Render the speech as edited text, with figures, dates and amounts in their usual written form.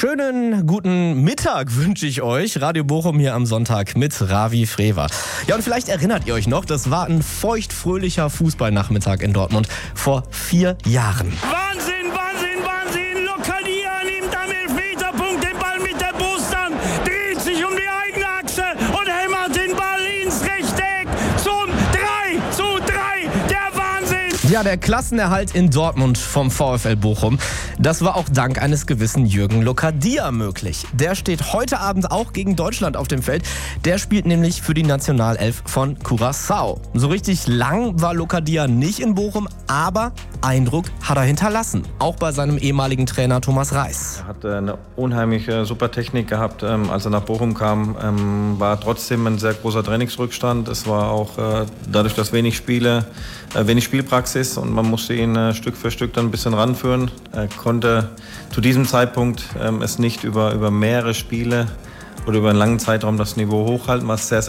Schönen guten Mittag wünsche ich euch. Radio Bochum hier am Sonntag mit Ravi Frewer. Ja, und vielleicht erinnert ihr euch noch, das war ein feuchtfröhlicher Fußballnachmittag in Dortmund vor 4 Jahren. Wahnsinn, Wahnsinn, Wahnsinn! Lokadia nimmt am Elfmeterpunkt den Ball mit der Brust an, dreht sich um die eigene Achse und hämmert den Ball ins rechte Eck zum 3:3. Der Wahnsinn! Ja, der Klassenerhalt in Dortmund vom VfL Bochum, das war auch dank eines gewissen Jürgen Lokadia möglich. Der steht heute Abend auch gegen Deutschland auf dem Feld. Der spielt nämlich für die Nationalelf von Curaçao. So richtig lang war Lokadia nicht in Bochum, aber Eindruck hat er hinterlassen. Auch bei seinem ehemaligen Trainer Thomas Reis. Er hat eine unheimliche super Technik gehabt. Als er nach Bochum kam, war trotzdem ein sehr großer Trainingsrückstand. Es war auch dadurch, dass wenig Spielpraxis und man musste ihn Stück für Stück dann ein bisschen ranführen. Er konnte zu diesem Zeitpunkt es nicht über mehrere Spiele oder über einen langen Zeitraum das Niveau hochhalten, was sehr, sehr